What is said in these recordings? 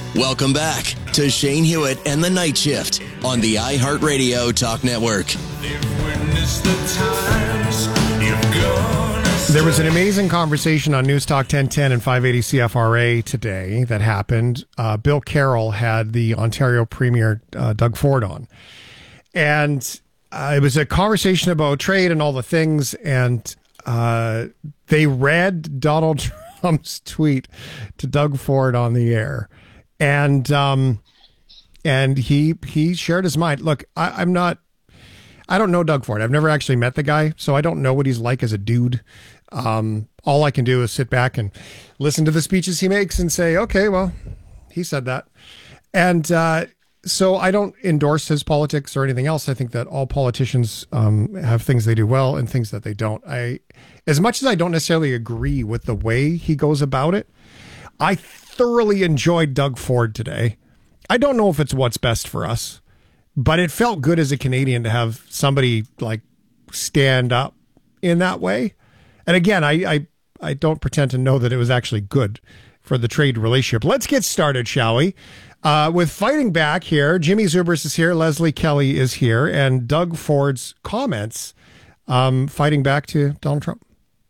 Welcome back to Shane Hewitt and the Night Shift on the iHeartRadio Talk Network. There was an amazing conversation on News Talk 1010 and 580 CFRA today that happened. Bill Carroll had the Ontario Premier Doug Ford on. And it was a conversation about trade and all the things. And they read Donald Trump's tweet to Doug Ford on the air. And he shared his mind. Look, I don't know Doug Ford. I've never actually met the guy, so I don't know what he's like as a dude. All I can do is sit back and listen to the speeches he makes and say, okay, well, he said that. And so I don't endorse his politics or anything else. I think that all politicians have things they do well and things that they don't. As much as I don't necessarily agree with the way he goes about it, I thoroughly enjoyed Doug Ford today. I don't know if it's what's best for us, but it felt good as a Canadian to have somebody like stand up in that way. And again, I don't pretend to know that it was actually good for the trade relationship. Let's get started, shall we? With fighting back here, Jimmy Zubris is here, Leslie Kelly is here, and Doug Ford's comments fighting back to Donald Trump.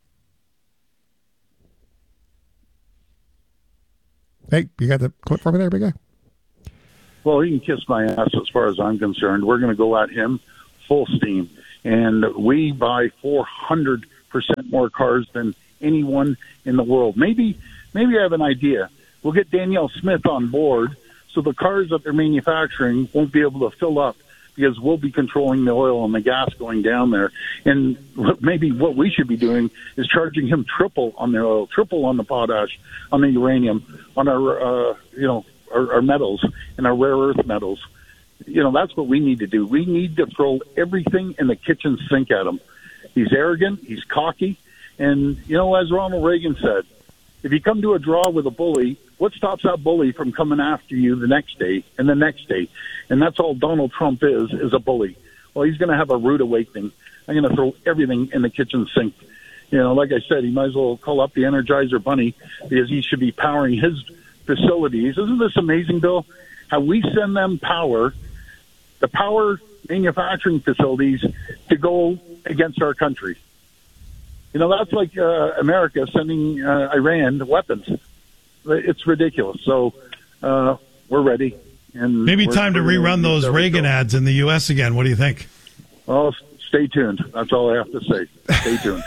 Hey, you got the clip for me there, big guy? Well, he can kiss my ass as far as I'm concerned. We're going to go at him full steam. And we buy 400% more cars than anyone in the world. Maybe I have an idea. We'll get Danielle Smith on board so the cars that they're manufacturing won't be able to fill up because we'll be controlling the oil and the gas going down there. And maybe what we should be doing is charging him triple on the oil, triple on the potash, on the uranium, on our, our metals and our rare earth metals. That's what we need to do. We need to throw everything in the kitchen sink at him. He's arrogant. He's cocky. And, as Ronald Reagan said, if you come to a draw with a bully, what stops that bully from coming after you the next day and the next day? And that's all Donald Trump is a bully. Well, he's going to have a rude awakening. I'm going to throw everything in the kitchen sink. Like I said, he might as well call up the Energizer Bunny because he should be powering his facilities. Isn't this amazing, Bill? How we send them power, the power manufacturing facilities, to go against our country. That's like America sending Iran weapons. It's ridiculous. So we're ready. And maybe time to rerun those Reagan ads in the U.S. again. What do you think? Well, stay tuned. That's all I have to say. Stay tuned.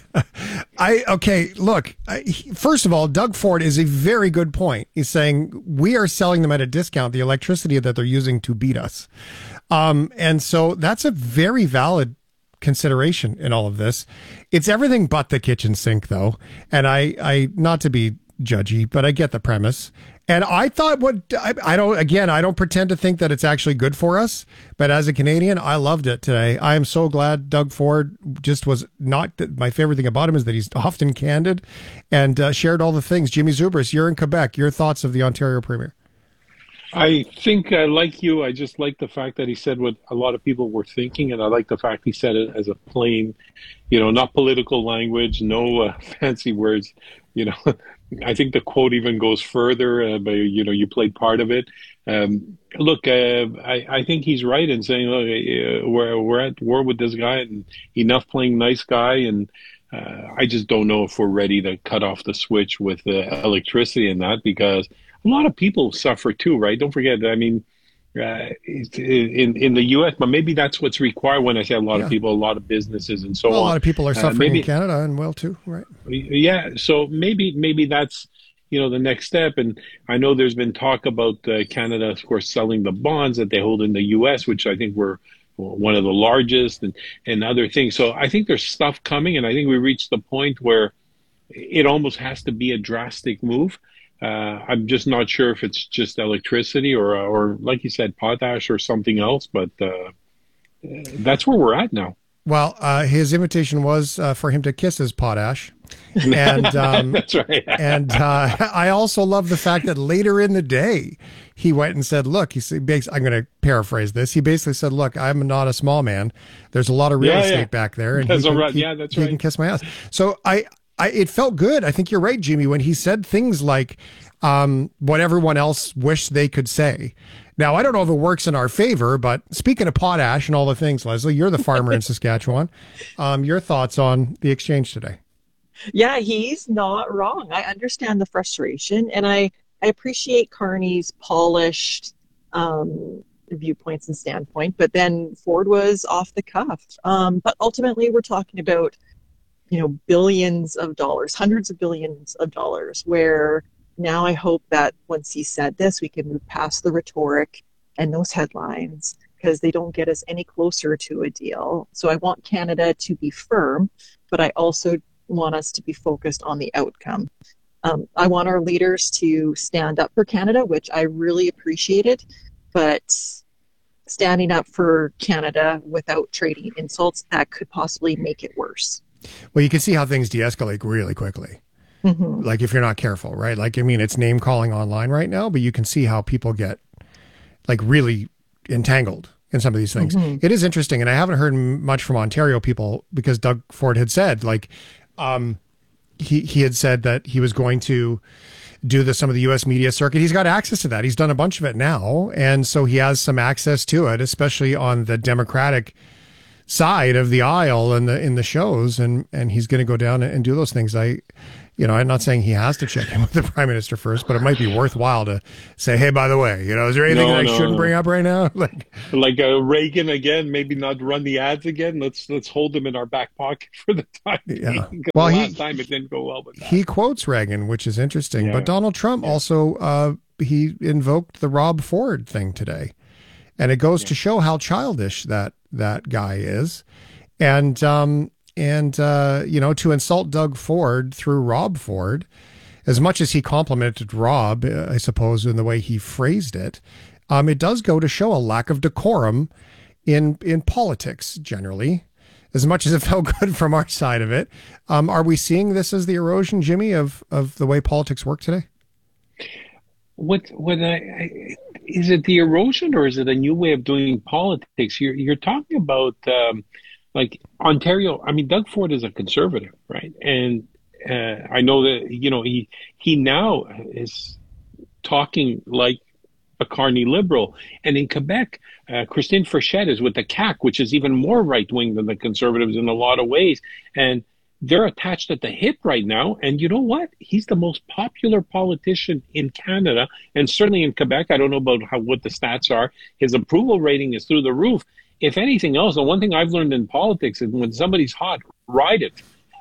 First of all, Doug Ford is a very good point. He's saying we are selling them at a discount, the electricity that they're using to beat us. And so that's a very valid consideration in all of this. It's everything but the kitchen sink, though. And I not to be judgy, but I get the premise. And I thought I don't pretend to think that it's actually good for us, but as a Canadian, I loved it today. I am so glad Doug Ford just was not, my favorite thing about him is that he's often candid and shared all the things. Jimmy Zubris, you're in Quebec. Your thoughts of the Ontario Premier? I think, like you, I just like the fact that he said what a lot of people were thinking, and I like the fact he said it as a plain, not political language, no fancy words, I think the quote even goes further, but you played part of it. Look, I think he's right in saying, look, we're at war with this guy, and enough playing nice guy, and I just don't know if we're ready to cut off the switch with electricity and that, because a lot of people suffer too, right? Don't forget, I mean, in the U.S., but maybe that's what's required when I say a lot of people, a lot of businesses and so on. A lot of people are suffering in Canada and well too, right? Yeah, so maybe that's, the next step. And I know there's been talk about Canada, of course, selling the bonds that they hold in the U.S., which I think were one of the largest and other things. So I think there's stuff coming, and I think we reached the point where it almost has to be a drastic move. I'm just not sure if it's just electricity or like you said, potash or something else, but that's where we're at now. Well, his invitation was for him to kiss his potash. And that's right. And I also love the fact that later in the day, he went and said, look, I'm going to paraphrase this. He basically said, look, I'm not a small man. There's a lot of real estate back there. And that's he right. can kiss my ass. So it felt good. I think you're right, Jimmy, when he said things like, what everyone else wished they could say. Now, I don't know if it works in our favor, but speaking of potash and all the things, Leslie, you're the farmer in Saskatchewan. Your thoughts on the exchange today? Yeah, he's not wrong. I understand the frustration, and I appreciate Carney's polished viewpoints and standpoint, but then Ford was off the cuff. But ultimately, we're talking about, billions of dollars, hundreds of billions of dollars, where now I hope that once he said this, we can move past the rhetoric and those headlines, because they don't get us any closer to a deal. So I want Canada to be firm, but I also want us to be focused on the outcome. I want our leaders to stand up for Canada, which I really appreciated, but standing up for Canada without trading insults, that could possibly make it worse. Well, you can see how things de-escalate really quickly. Mm-hmm. Like if you're not careful, right? Like, I mean, it's name calling online right now, but you can see how people get like really entangled in some of these things. Mm-hmm. It is interesting. And I haven't heard much from Ontario people, because Doug Ford had said, like, he had said that he was going to do some of the U.S. media circuit. He's got access to that. He's done a bunch of it now. And so he has some access to it, especially on the Democratic side of the aisle and in the shows. And he's going to go down and do those things. I'm not saying he has to check in with the Prime Minister first, but it might be worthwhile to say, hey, by the way, is there anything I shouldn't bring up right now? like Reagan again, maybe not run the ads again. Let's hold them in our back pocket for the time. Yeah. Well, last time it didn't go well with that. He quotes Reagan, which is interesting. Yeah. But Donald Trump also, he invoked the Rob Ford thing today. And it goes to show how childish that guy is. And to insult Doug Ford through Rob Ford, as much as he complimented Rob, I suppose, in the way he phrased it, it does go to show a lack of decorum in politics generally, as much as it felt good from our side of it. Are we seeing this as the erosion, Jimmy, of the way politics work today? Is it the erosion, or is it a new way of doing politics? You're talking about like Ontario. I mean, Doug Ford is a conservative, right? And I know that he now is talking like a Carney liberal. And in Quebec, Christine Frechette is with the CAQ, which is even more right wing than the Conservatives in a lot of ways, and they're attached at the hip right now. And you know what? He's the most popular politician in Canada, and certainly in Quebec. I don't know about what the stats are. His approval rating is through the roof. If anything else, the one thing I've learned in politics is when somebody's hot, ride it.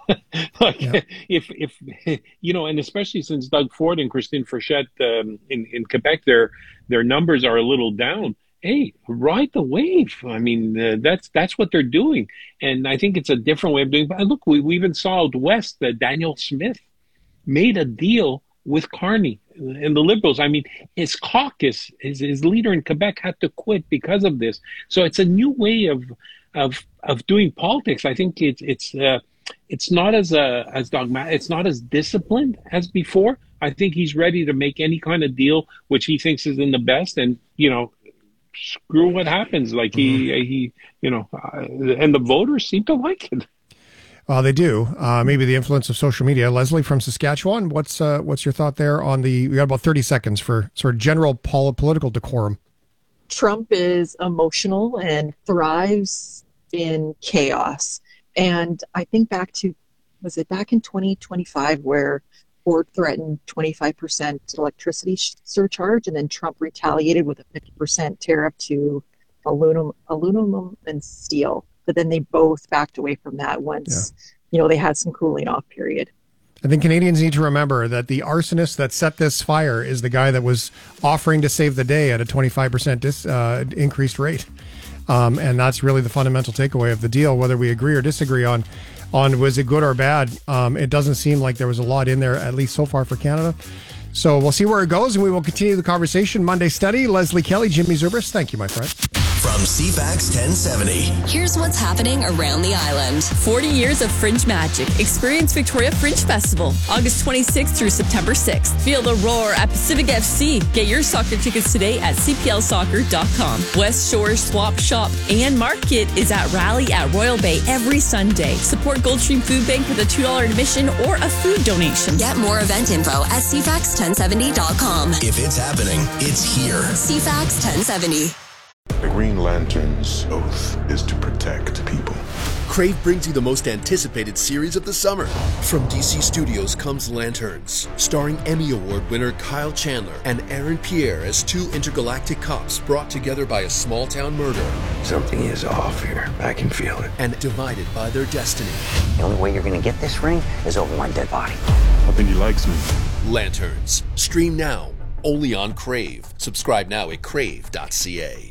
If and especially since Doug Ford and Christine Frechette in Quebec, their numbers are a little down. Hey, ride the wave. I mean, that's what they're doing. And I think it's a different way of doing it. But look, we even saw out west that Daniel Smith made a deal with Carney and the Liberals. I mean, his caucus, his leader in Quebec had to quit because of this. So it's a new way of doing politics. I think it's not as dogmatic. It's not as disciplined as before. I think he's ready to make any kind of deal which he thinks is in the best, and screw what happens. Like he and the voters seem to like it. They do. Maybe the influence of social media. Leslie from Saskatchewan, what's your thought there on we got about 30 seconds for sort of general political decorum. Trump is emotional and thrives in chaos. And I think was it back in 2025 where Ford threatened 25% electricity surcharge, and then Trump retaliated with a 50% tariff to aluminum and steel. But then they both backed away from that once, they had some cooling off period. I think Canadians need to remember that the arsonist that set this fire is the guy that was offering to save the day at a 25% increased rate. And that's really the fundamental takeaway of the deal, whether we agree or disagree on was it good or bad. It doesn't seem like there was a lot in there, at least so far for Canada. So we'll see where it goes, and we will continue the conversation. Monday Study, Leslie Kelly, Jimmy Zubris. Thank you, my friend. From from CFAX 1070. Here's what's happening around the island. 40 years of Fringe magic. Experience Victoria Fringe Festival, August 26th through September 6th. Feel the roar at Pacific FC. Get your soccer tickets today at cplsoccer.com. West Shore Swap Shop and Market is at Rally at Royal Bay every Sunday. Support Goldstream Food Bank with a $2 admission or a food donation. Get more event info at cfax1070.com. If it's happening, it's here. CFAX 1070. The Green Lantern's oath is to protect people. Crave brings you the most anticipated series of the summer. From DC Studios comes Lanterns, starring Emmy Award winner Kyle Chandler and Aaron Pierre as two intergalactic cops brought together by a small-town murder. Something is off here. I can feel it. And divided by their destiny. The only way you're going to get this ring is over my dead body. I think he likes me. Lanterns. Stream now. Only on Crave. Subscribe now at crave.ca.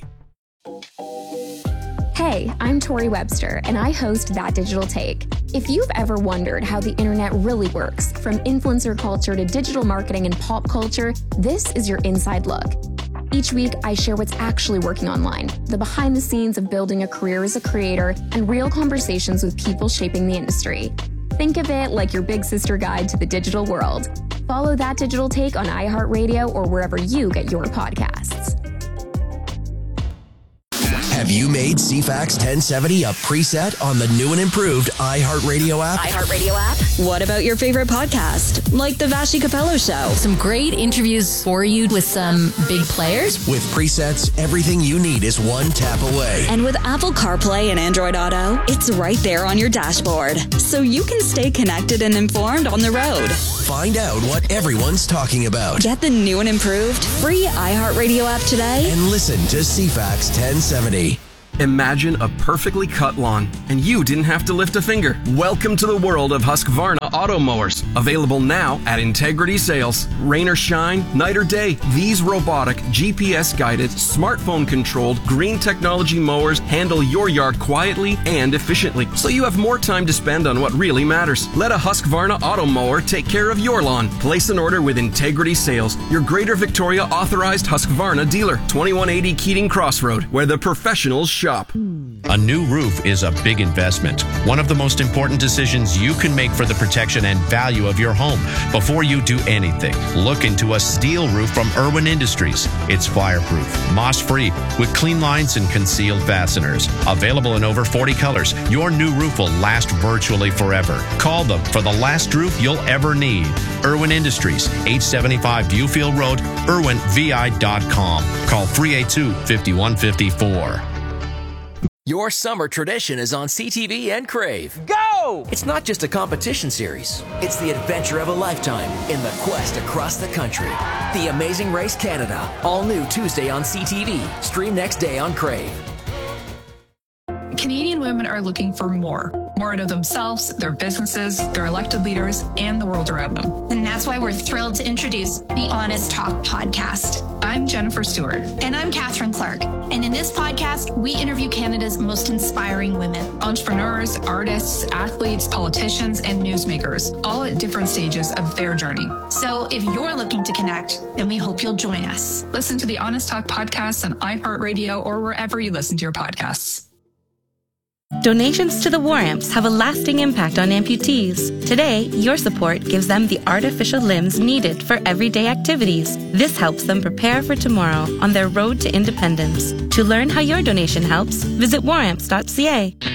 Hey, I'm Tori Webster, and I host That Digital Take. If you've ever wondered how the internet really works, from influencer culture to digital marketing and pop culture, this is your inside look. Each week, I share what's actually working online, the behind the scenes of building a career as a creator, and real conversations with people shaping the industry. Think of it like your big sister guide to the digital world. Follow That Digital Take on iHeartRadio or wherever you get your podcasts. Have you made CFAX 1070 a preset on the new and improved iHeartRadio app? iHeartRadio app? What about your favorite podcast? Like The Vashi Capello Show. Some great interviews for you with some big players. With presets, everything you need is one tap away. And with Apple CarPlay and Android Auto, it's right there on your dashboard. So you can stay connected and informed on the road. Find out what everyone's talking about. Get the new and improved free iHeartRadio app today. And listen to CFAX 1070. Imagine a perfectly cut lawn, and you didn't have to lift a finger. Welcome to the world of Husqvarna auto mowers. Available now at Integrity Sales. Rain or shine, night or day, these robotic, GPS-guided, smartphone-controlled, green technology mowers handle your yard quietly and efficiently, so you have more time to spend on what really matters. Let a Husqvarna auto mower take care of your lawn. Place an order with Integrity Sales, your Greater Victoria authorized Husqvarna dealer. 2180 Keating Crossroad, where the professionals shop. A new roof is a big investment. One of the most important decisions you can make for the protection and value of your home. Before you do anything, look into a steel roof from Irwin Industries. It's fireproof, moss-free, with clean lines and concealed fasteners. Available in over 40 colors, your new roof will last virtually forever. Call them for the last roof you'll ever need. Irwin Industries, 875 Viewfield Road, irwinvi.com. Call 382-5154. Your summer tradition is on CTV and Crave. Go! It's not just a competition series. It's the adventure of a lifetime in the quest across the country. The Amazing Race Canada. All new Tuesday on CTV. Stream next day on Crave. Canadian women are looking for more out of themselves, their businesses, their elected leaders, and the world around them. And that's why we're thrilled to introduce the Honest Talk podcast. I'm Jennifer Stewart. And I'm Catherine Clark. And in this podcast, we interview Canada's most inspiring women. Entrepreneurs, artists, athletes, politicians, and newsmakers, all at different stages of their journey. So if you're looking to connect, then we hope you'll join us. Listen to the Honest Talk podcast on iHeartRadio or wherever you listen to your podcasts. Donations to the War Amps have a lasting impact on amputees. Today, your support gives them the artificial limbs needed for everyday activities. This helps them prepare for tomorrow on their road to independence. To learn how your donation helps, visit waramps.ca.